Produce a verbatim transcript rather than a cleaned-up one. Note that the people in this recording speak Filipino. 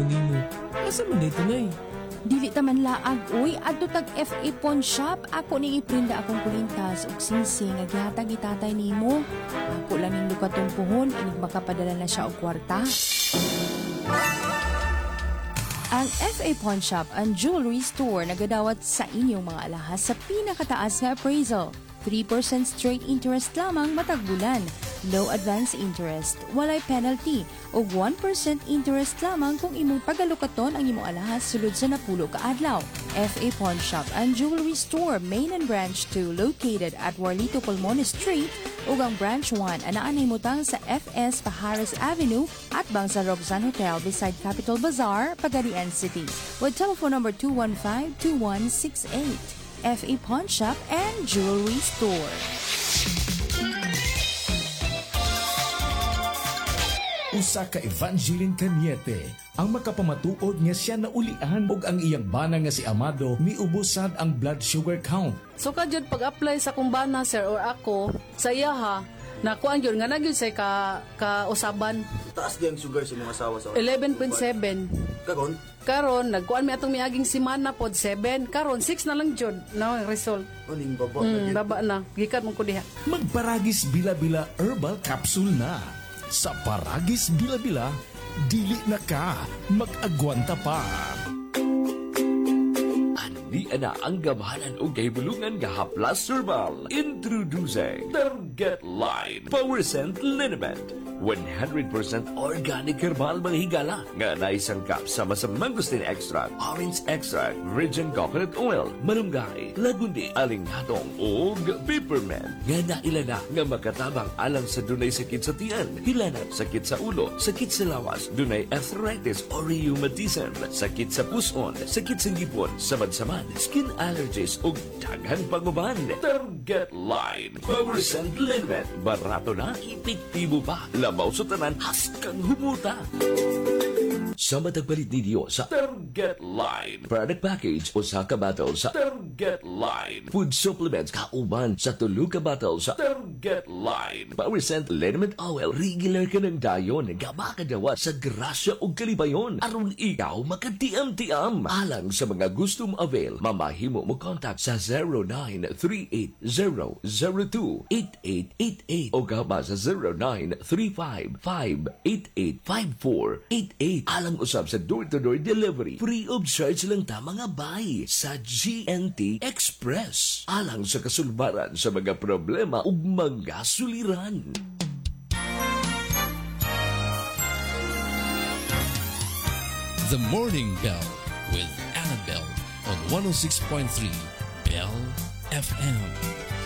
ko nimo. Asa man dito nay? Dili taman laag, uy, adto tag F A Pawn Shop. Ako ning iprinda akong kulintas ug singsing nga gihatag itatay nimo. Ako lang ning lukatong puhon, inig makapadala na siya og kwarta. Ang F A Pawn Shop, ang jewelry store nagadawat sa inyong mga alahas sa pinakataas nga appraisal. three percent straight interest lamang matag bulan. Low advance interest, walay penalty, o one percent interest lamang kung imong pagalukaton ang imong alahas sulod sa napulo ka adlaw. F A Pawn Shop and Jewelry Store, Main and Branch two, located at Warlito Pulmones Street, ug ang Branch one anaan himutang sa F S Pajares Avenue at Bangsa Roxanne Hotel beside Capital Bazaar, Pagadian City. With telephone number two one five, two one six eight. F A Pawn Shop and Jewelry Store. Usa ka Evangeline Cañete ang makapamatuod nga siya naulian og ang iyang bana nga si Amado miubusad ang blood sugar count. So kadyod pag-apply sa kumbana sir or ako sa iya ha, nakuan yun nga nagyod sa ka, ka usaban. Taas di ang sugar sa mga asawa sa eleven point seven. Karon? Karon, nagkuan mi atong miaging simana pod seven. Karon, six na lang jud. No, ang result. Aning baba Mm, na. baba na. Gikat mo ko diha. Magparagis bila-bila herbal capsule na. Sa Paragis Bila-Bila, dili na ka mag-agwanta pa. Di ana ang gamhanan o kahibulungan nga haplas herbal. Introducing Target Line Power Scent Liniment. one hundred percent organic herbal mga higala nga naisangkap sama sa mangosteen extract, orange extract, virgin coconut oil, malunggay, lagundi, alinghatong ug peppermint nga nailana nga makatabang alang sa dunay sakit sa tiyan, hilanat, sakit sa ulo, sakit sa lawas, dunay arthritis or rheumatism, sakit sa puson, sakit sa ngipon, samad-samad, skin allergies ug daghan panguban. Target Line Power Scent Liniment. Barato na, epektibo pa. Labaw sa tanan, haskang humuta. Sa matagpalit ninyo sa Target Line product package o sa kabattle sa Target Line food supplements kauban sa tulo ka battle sa Target Line Power Scent Liniment Oil. Regular ka ng dayon nga makadawa sa grasya o kalibayon aron ikaw makatiam-tiam. Alang sa mga gustong avail, mamahimo mo contact sa zero nine three eight zero zero two eight eight eight eight o kaba sa zero nine three five five eight eight five four eight eight. Alang usab sa door-to-door delivery, free of charge lang ta mga bay sa G N T Express. Alang sa kasulbaran sa mga problema ug mga suliran. The Morning Bell with Annabelle on one oh six point three Bell F M.